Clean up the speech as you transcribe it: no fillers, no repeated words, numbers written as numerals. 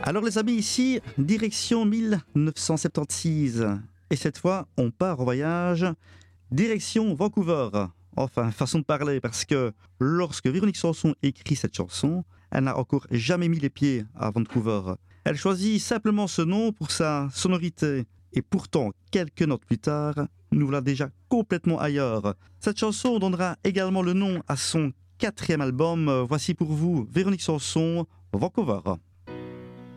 Alors les amis, ici, direction 1976. Et cette fois, on part en voyage, direction Vancouver. Enfin, façon de parler, parce que lorsque Véronique Sanson écrit cette chanson, elle n'a encore jamais mis les pieds à Vancouver. Elle choisit simplement ce nom pour sa sonorité. Et pourtant, quelques notes plus tard, nous voilà déjà complètement ailleurs. Cette chanson donnera également le nom à son 4e album. Voici pour vous Véronique Sanson, Vancouver.